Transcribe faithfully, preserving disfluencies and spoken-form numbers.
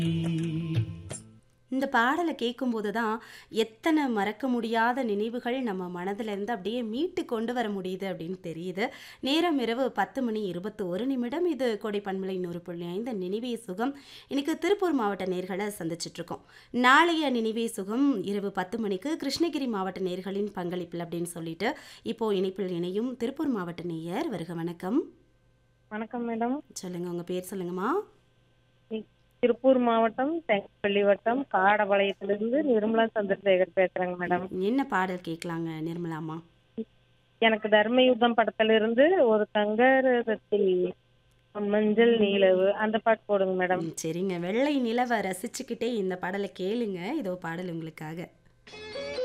இந்த பாடலை கேட்கும்போது தான் எத்தனை மறக்க முடியாத நினைவுகள் நம்ம மனதில இருந்து அப்படியே மீட்டு கொண்டு வர முடியுது அப்படின்னு தெரியுது. நேரம் இரவு பத்து மணி இருபத்தி ஒரு நிமிடம். இது கோடை பண்பலை நூறு புள்ளி ஐந்து நினைவே சுகம். இன்னைக்கு திருப்பூர் மாவட்ட நேர்களை சந்திச்சுட்ருக்கோம். நாளைய நினைவே சுகம் இரவு பத்து மணிக்கு கிருஷ்ணகிரி மாவட்ட நேர்களின் பங்களிப்பில் அப்படின்னு சொல்லிட்டு இப்போ இணைப்பில் இணையும் திருப்பூர் மாவட்ட நேயர். வருக வணக்கம். வணக்கம் மேடம். சொல்லுங்க, உங்க பேர் சொல்லுங்கம்மா. இ- திருப்பூர் மாவட்டம் தேங்கப்பள்ளி வட்டம் காடபாளையத்திலிருந்து நிர்மலா சந்திரசேகர் பேசுறேங்க மேடம். என்ன பாடல் கேட்கலாங்க நிர்மலாமா? எனக்கு தர்மயுத்தம் படத்திலிருந்து ஒரு தங்க ரதத்தில் மஞ்சள் நீலவு அந்த பாட்டு போடுங்க மேடம். ம், சரிங்க. வெள்ளை நிலவை ரசிச்சுக்கிட்டே இந்த பாடலை கேளுங்க. இதோ பாடல் உங்களுக்காக.